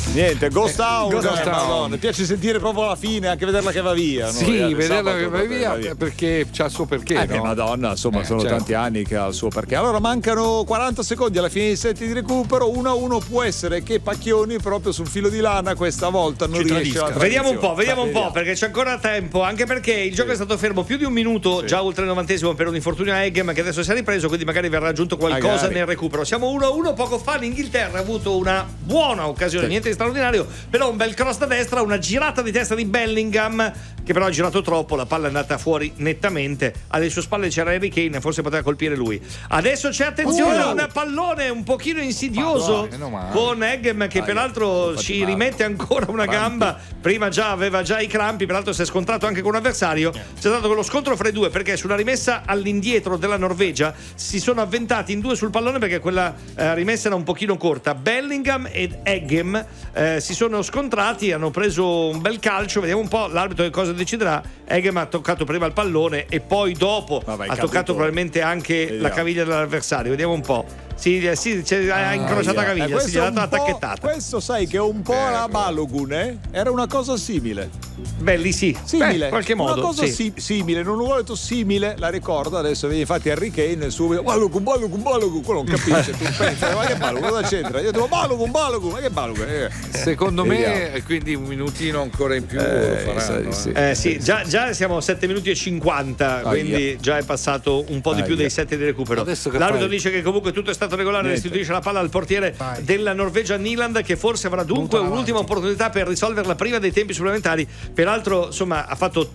Niente, Ghost Town. Town. Mi piace sentire proprio la fine, anche vederla che va via. No? Sì, vederla che va via perché c'ha il suo perché. No? Madonna, insomma, sono certo. tanti anni che ha il suo perché. Allora mancano 40 secondi alla fine dei set di recupero. 1-1 può essere che Pacchioni, proprio sul filo di lana, questa volta non riesce a. Vediamo un po', perché c'è ancora tempo. Anche perché il gioco è stato fermo più di un minuto, già oltre il 90esimo, per un infortunio a Eggem, che adesso si è ripreso, quindi magari verrà aggiunto qualcosa nel recupero. Siamo 1-1. Poco fa l'Inghilterra ha avuto una buona occasione, niente di straordinario, però un bel cross da destra, una girata di testa di Bellingham, che però ha girato troppo, la palla è andata fuori nettamente. Alle sue spalle c'era Harry Kane, forse poteva colpire lui. Adesso c'è attenzione, un pallone un pochino insidioso con Eggem, che peraltro ci rimette ancora una gamba. Prima aveva già i crampi, peraltro si è scontrato anche con un avversario. C'è stato quello scontro fra i due, perché sulla rimessa all'indietro della Norvegia si sono avventati in due sul pallone, perché quella rimessa era un pochino corta. Bellingham ed Eggem si sono scontrati, hanno preso un bel calcio. Vediamo un po' l'arbitro che cosa deciderà. Eggem ha toccato prima il pallone e poi dopo ha toccato probabilmente anche la caviglia dell'avversario. Vediamo un po'. Sì, ha incrociato la caviglia, si gli ha dato una tacchettata. Questo sai che è un po' la Balogun, Era una cosa simile. Beh, lì sì. Simile. In qualche modo. Una cosa simile, non ho detto simile, la ricordo adesso. Vedi, infatti Harry Kane subito Balogun, quello non capisce. Tu pensi, ma che Balogun, cosa c'entra? Io dico Balogun, ma che Balogun? Secondo me, quindi un minutino ancora in più lo faranno. Sì, già siamo a 7 minuti e 50, quindi già è passato un po' di più dei 7 di recupero. L'arbitro dice che comunque tutto è stato regolare, restituisce la palla al portiere della Norvegia, Nyland, che forse avrà dunque un'ultima opportunità per risolverla prima dei tempi supplementari. Peraltro, insomma, ha fatto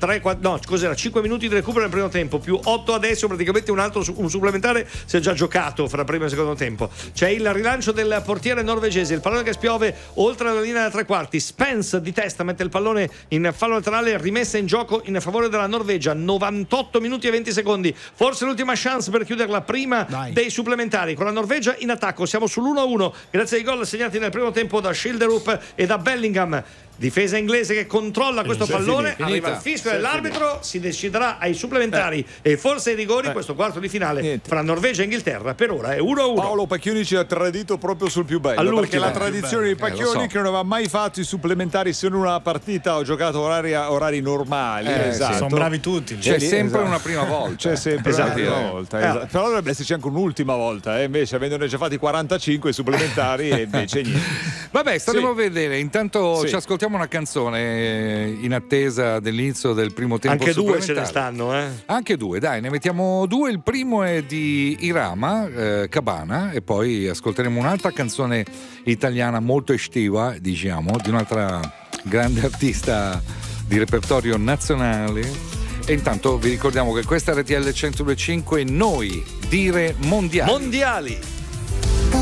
5 minuti di recupero nel primo tempo, più 8 adesso, praticamente un supplementare si è già giocato fra primo e secondo tempo. C'è il rilancio del portiere norvegese, il pallone che spiove oltre la linea da tre quarti. Spence di testa mette il pallone in fallo laterale, rimessa in gioco in favore della Norvegia. 98 minuti e 20 secondi, forse l'ultima chance per chiuderla prima dei supplementari, con la Norvegia in attacco. Siamo sull'1-1 grazie ai gol segnati nel primo tempo da Schilderup e da Bellingham. Difesa inglese che controlla questo pallone, arriva il fischio dell'arbitro, si deciderà ai supplementari e forse ai rigori questo quarto di finale fra Norvegia e Inghilterra. Per ora è 1-1. Paolo Pacchioni ci ha tradito proprio sul più bello, perché la tradizione di Pacchioni che non aveva mai fatto i supplementari se non una partita, ho giocato orari normali. Esatto. Sono bravi tutti. C'è sempre una prima volta. C'è sempre una prima volta. Esatto. Però dovrebbe esserci anche un'ultima volta, invece avendone già fatti 45 supplementari e invece niente. Vabbè, staremo a vedere. Intanto ci ascoltiamo una canzone in attesa dell'inizio del primo tempo. Anche due ce ne stanno, Anche due, dai, ne mettiamo due. Il primo è di Irama, Cabana, e poi ascolteremo un'altra canzone italiana molto estiva, diciamo, di un'altra grande artista di repertorio nazionale. E intanto vi ricordiamo che questa RTL 102.5 noi dire mondiali.